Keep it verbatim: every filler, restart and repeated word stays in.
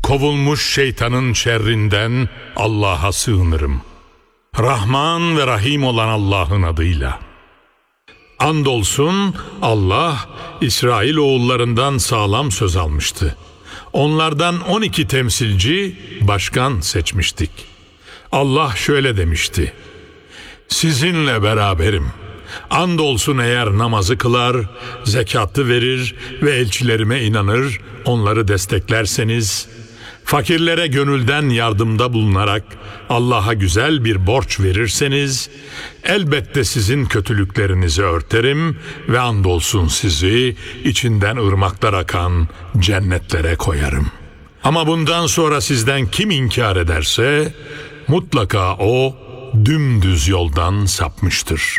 kovulmuş şeytanın şerrinden Allah'a sığınırım. Rahman ve Rahim olan Allah'ın adıyla. Andolsun Allah İsrail oğullarından sağlam söz almıştı. Onlardan on iki temsilci, başkan seçmiştik. Allah şöyle demişti: sizinle beraberim. Andolsun eğer namazı kılar, zekatı verir ve elçilerime inanır, onları desteklerseniz, fakirlere gönülden yardımda bulunarak Allah'a güzel bir borç verirseniz, elbette sizin kötülüklerinizi örterim ve andolsun sizi içinden ırmaklar akan cennetlere koyarım. Ama bundan sonra sizden kim inkar ederse, mutlaka o dümdüz yoldan sapmıştır.